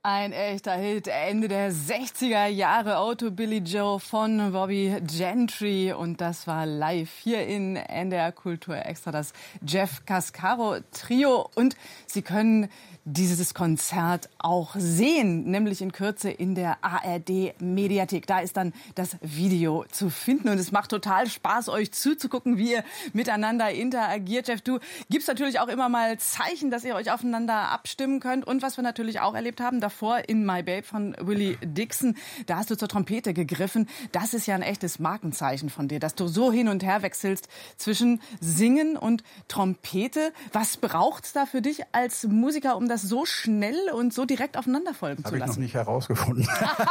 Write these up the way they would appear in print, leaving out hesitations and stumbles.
Ein echter Hit, Ende der 60er Jahre, Auto Billy Joe von Bobby Gentry. Und das war live hier in NDR Kultur Extra, das Jeff Cascaro Trio. Und Sie können dieses Konzert auch sehen, nämlich in Kürze in der ARD Mediathek. Da ist dann das Video zu finden und es macht total Spaß, euch zuzugucken, wie ihr miteinander interagiert. Jeff, du gibst natürlich auch immer mal Zeichen, dass ihr euch aufeinander abstimmen könnt. Und was wir natürlich auch erlebt haben, davor in My Babe von Willie Dixon, da hast du zur Trompete gegriffen. Das ist ja ein echtes Markenzeichen von dir, dass du so hin und her wechselst zwischen Singen und Trompete. Was braucht's da für dich als Musiker, um das so schnell und so direkt aufeinander folgen zu lassen? Habe ich noch nicht herausgefunden.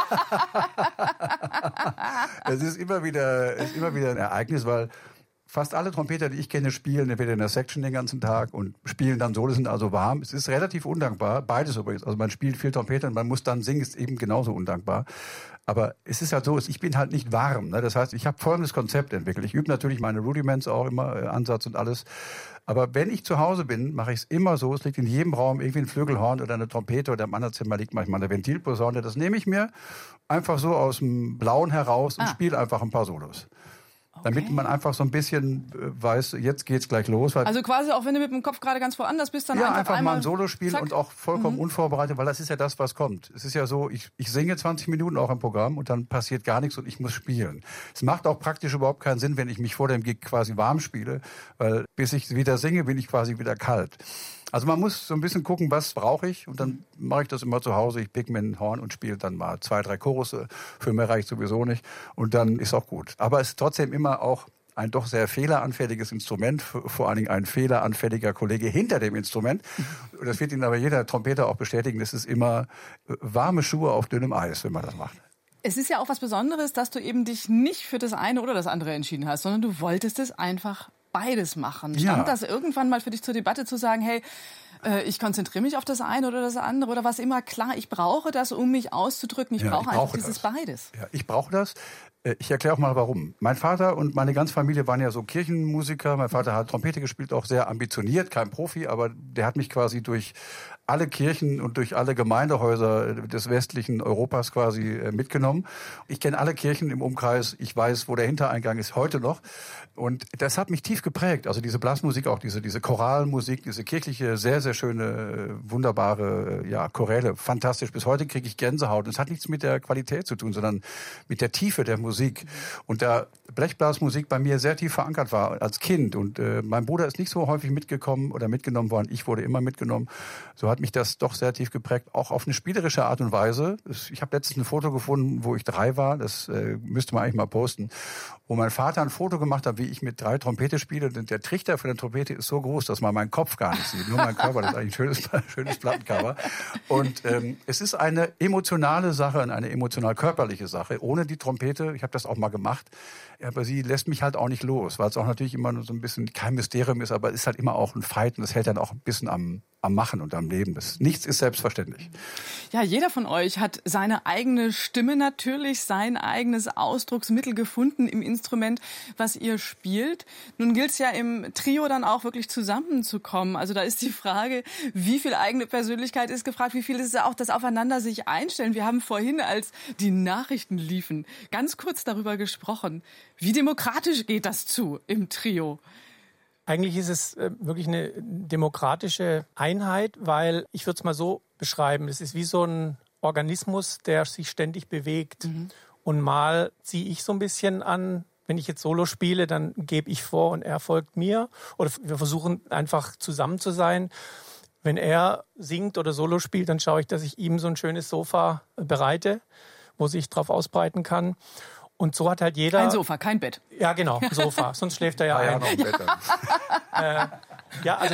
Es ist immer wieder ein Ereignis, weil fast alle Trompeter, die ich kenne, spielen entweder in der Section den ganzen Tag und spielen dann Solo, sind also warm. Es ist relativ undankbar, beides übrigens. Also man spielt viel Trompete und man muss dann singen, ist eben genauso undankbar. Aber es ist halt so, ich bin halt nicht warm. Ne? Das heißt, ich habe folgendes Konzept entwickelt. Ich übe natürlich meine Rudiments auch immer, Ansatz und alles. Aber wenn ich zu Hause bin, mache ich es immer so, es liegt in jedem Raum irgendwie ein Flügelhorn oder eine Trompete oder im anderen Zimmer liegt manchmal eine Ventilposaune. Das nehme ich mir einfach so aus dem Blauen heraus und spiele einfach ein paar Solos. Damit man einfach so ein bisschen weiß, jetzt geht's gleich los. Also quasi auch wenn du mit dem Kopf gerade ganz woanders bist, dann einfach mal ein Solo spielen und auch vollkommen unvorbereitet, weil das ist ja das, was kommt. Es ist ja so, ich singe 20 Minuten auch im Programm und dann passiert gar nichts und ich muss spielen. Es macht auch praktisch überhaupt keinen Sinn, wenn ich mich vor dem Gig quasi warm spiele, weil bis ich wieder singe, bin ich quasi wieder kalt. Also man muss so ein bisschen gucken, was brauche ich und dann mache ich das immer zu Hause. Ich pick mir ein Horn und spiele dann mal 2, 3 Chorusse. Für mehr reicht sowieso nicht und dann ist auch gut. Aber es ist trotzdem immer auch ein doch sehr fehleranfälliges Instrument, vor allen Dingen ein fehleranfälliger Kollege hinter dem Instrument. Das wird Ihnen aber jeder Trompeter auch bestätigen. Es ist immer warme Schuhe auf dünnem Eis, wenn man das macht. Es ist ja auch was Besonderes, dass du eben dich nicht für das eine oder das andere entschieden hast, sondern du wolltest es einfach beides machen. Stand das irgendwann mal für dich zur Debatte zu sagen, hey, ich konzentriere mich auf das eine oder das andere oder was immer klar, ich brauche das, um mich auszudrücken, ich brauche einfach dieses beides. Ja, ich brauche das. Ich erkläre auch mal warum. Mein Vater und meine ganze Familie waren ja so Kirchenmusiker. Mein Vater hat Trompete gespielt, auch sehr ambitioniert, kein Profi, aber der hat mich quasi durch alle Kirchen und durch alle Gemeindehäuser des westlichen Europas quasi mitgenommen. Ich kenne alle Kirchen im Umkreis. Ich weiß, wo der Hintereingang ist, heute noch. Und das hat mich tief geprägt. Also diese Blasmusik, auch diese Choralmusik, diese kirchliche, sehr, sehr schöne, wunderbare Choräle. Fantastisch. Bis heute kriege ich Gänsehaut. Und es hat nichts mit der Qualität zu tun, sondern mit der Tiefe der Musik. Und da Blechblasmusik bei mir sehr tief verankert war als Kind. Und mein Bruder ist nicht so häufig mitgekommen oder mitgenommen worden. Ich wurde immer mitgenommen. So hat mich das doch sehr tief geprägt, auch auf eine spielerische Art und Weise. Ich habe letztens ein Foto gefunden, wo ich 3 war, das müsste man eigentlich mal posten, wo mein Vater ein Foto gemacht hat, wie ich mit 3 Trompete spiele. Und der Trichter von der Trompete ist so groß, dass man meinen Kopf gar nicht sieht, nur mein Körper. Das ist eigentlich ein schönes Plattencover. Und es ist eine emotionale Sache, eine emotional-körperliche Sache. Ohne die Trompete, ich habe das auch mal gemacht, aber sie lässt mich halt auch nicht los, weil es auch natürlich immer nur so ein bisschen kein Mysterium ist, aber es ist halt immer auch ein Fight und das hält dann auch ein bisschen am Machen und am Leben. Nichts ist selbstverständlich. Ja, jeder von euch hat seine eigene Stimme natürlich, sein eigenes Ausdrucksmittel gefunden im Instrument, was ihr spielt. Nun gilt es ja im Trio dann auch wirklich zusammenzukommen. Also da ist die Frage, wie viel eigene Persönlichkeit ist gefragt, wie viel ist es auch das Aufeinander sich einstellen. Wir haben vorhin, als die Nachrichten liefen, ganz kurz darüber gesprochen. Wie demokratisch geht das zu im Trio? Eigentlich ist es wirklich eine demokratische Einheit, weil ich würde es mal so beschreiben, es ist wie so ein Organismus, der sich ständig bewegt. Und mal ziehe ich so ein bisschen an, wenn ich jetzt Solo spiele, dann gebe ich vor und er folgt mir. Oder wir versuchen einfach zusammen zu sein. Wenn er singt oder Solo spielt, dann schaue ich, dass ich ihm so ein schönes Sofa bereite, wo sich drauf ausbreiten kann. Und so hat halt jeder... Ein Sofa, kein Bett. Ja, genau, Sofa. Sonst schläft er ja ein. Noch ein Bett dann. Also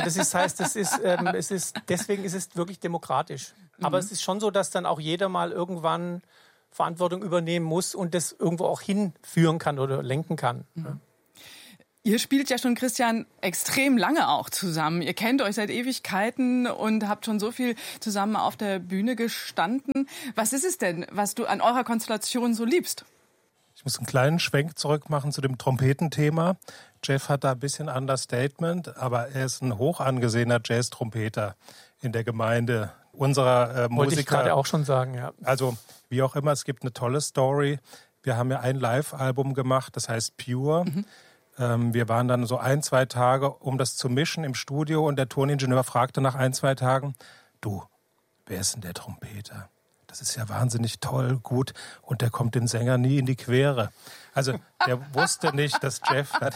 deswegen ist es wirklich demokratisch. Aber es ist schon so, dass dann auch jeder mal irgendwann Verantwortung übernehmen muss und das irgendwo auch hinführen kann oder lenken kann. Ihr spielt ja schon, Christian, extrem lange auch zusammen. Ihr kennt euch seit Ewigkeiten und habt schon so viel zusammen auf der Bühne gestanden. Was ist es denn, was du an eurer Konstellation so liebst? Ich muss einen kleinen Schwenk zurück machen zu dem Trompetenthema. Jeff hat da ein bisschen Understatement, aber er ist ein hoch angesehener Jazz-Trompeter in der Gemeinde unserer Musiker. Wollte ich gerade auch schon sagen, ja. Also wie auch immer, es gibt eine tolle Story. Wir haben ja ein Live-Album gemacht, das heißt Pure. Wir waren dann so 1-2 Tage, um das zu mischen im Studio und der Toningenieur fragte nach 1-2 Tagen, du, wer ist denn der Trompeter? Das ist ja wahnsinnig toll, gut und der kommt dem Sänger nie in die Quere. Also der wusste nicht, dass Jeff hat...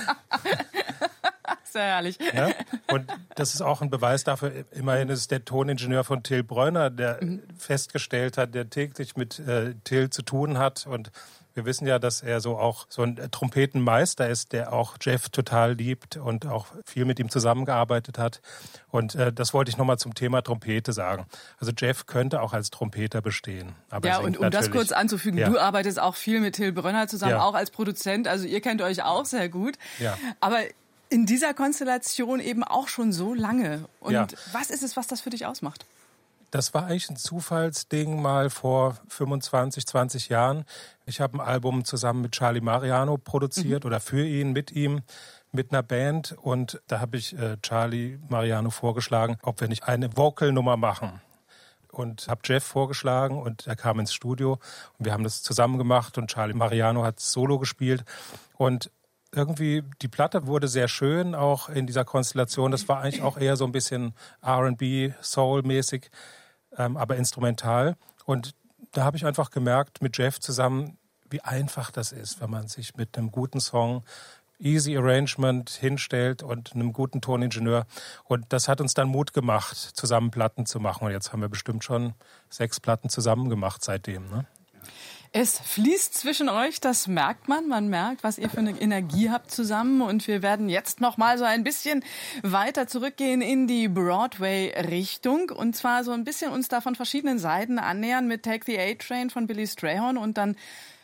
Sehr herrlich. Ja? Und das ist auch ein Beweis dafür, immerhin ist es der Toningenieur von Till Brönner, der festgestellt hat, der täglich mit Till zu tun hat. Und wir wissen ja, dass er so auch so ein Trompetenmeister ist, der auch Jeff total liebt und auch viel mit ihm zusammengearbeitet hat. Und das wollte ich nochmal zum Thema Trompete sagen. Also Jeff könnte auch als Trompeter bestehen. Aber ja, und um das kurz anzufügen, du arbeitest auch viel mit Till Brönner zusammen, auch als Produzent. Also ihr kennt euch auch sehr gut. Ja. Aber in dieser Konstellation eben auch schon so lange. Und was ist es, was das für dich ausmacht? Das war eigentlich ein Zufallsding mal vor 25, 20 Jahren. Ich habe ein Album zusammen mit Charlie Mariano produziert oder für ihn, mit ihm, mit einer Band. Und da habe ich Charlie Mariano vorgeschlagen, ob wir nicht eine Vocal-Nummer machen. Und habe Jeff vorgeschlagen und er kam ins Studio. Und wir haben das zusammen gemacht und Charlie Mariano hat Solo gespielt. Und irgendwie, die Platte wurde sehr schön, auch in dieser Konstellation. Das war eigentlich auch eher so ein bisschen R&B, Soul-mäßig, aber instrumental. Und da habe ich einfach gemerkt, mit Jeff zusammen, wie einfach das ist, wenn man sich mit einem guten Song, Easy Arrangement hinstellt und einem guten Toningenieur. Und das hat uns dann Mut gemacht, zusammen Platten zu machen. Und jetzt haben wir bestimmt schon 6 Platten zusammen gemacht seitdem, ne? Es fließt zwischen euch, das merkt man. Man merkt, was ihr für eine Energie habt zusammen. Und wir werden jetzt noch mal so ein bisschen weiter zurückgehen in die Broadway-Richtung. Und zwar so ein bisschen uns da von verschiedenen Seiten annähern mit Take the A-Train von Billy Strayhorn und dann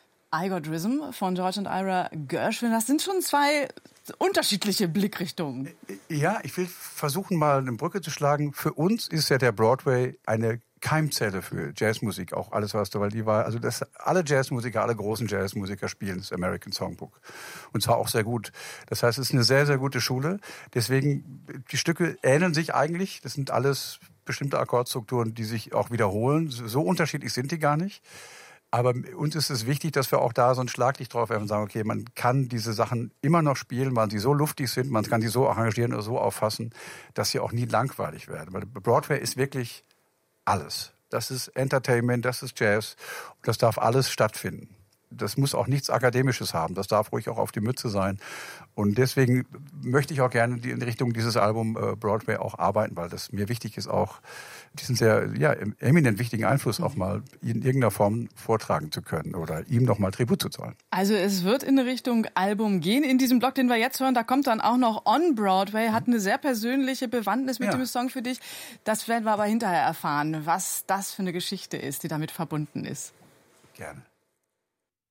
I Got Rhythm von George und Ira Gershwin. Das sind schon 2 unterschiedliche Blickrichtungen. Ja, ich will versuchen, mal eine Brücke zu schlagen. Für uns ist ja der Broadway eine Keimzelle für Jazzmusik, auch alles, was da, weil die war, also alle Jazzmusiker, alle großen Jazzmusiker spielen das American Songbook. Und zwar auch sehr gut. Das heißt, es ist eine sehr, sehr gute Schule. Deswegen, die Stücke ähneln sich eigentlich. Das sind alles bestimmte Akkordstrukturen, die sich auch wiederholen. So unterschiedlich sind die gar nicht. Aber uns ist es wichtig, dass wir auch da so ein Schlaglicht drauf werfen und sagen, okay, man kann diese Sachen immer noch spielen, weil sie so luftig sind, man kann sie so arrangieren oder so auffassen, dass sie auch nie langweilig werden. Weil Broadway ist wirklich alles. Das ist Entertainment, das ist Jazz. Und das darf alles stattfinden. Das muss auch nichts Akademisches haben. Das darf ruhig auch auf die Mütze sein. Und deswegen möchte ich auch gerne in Richtung dieses Album Broadway auch arbeiten, weil das mir wichtig ist, auch diesen sehr eminent wichtigen Einfluss auch mal in irgendeiner Form vortragen zu können oder ihm noch mal Tribut zu zollen. Also es wird in Richtung Album gehen. In diesem Blog, den wir jetzt hören, da kommt dann auch noch On Broadway, hat eine sehr persönliche Bewandtnis mit dem Song für dich. Das werden wir aber hinterher erfahren, was das für eine Geschichte ist, die damit verbunden ist. Gerne.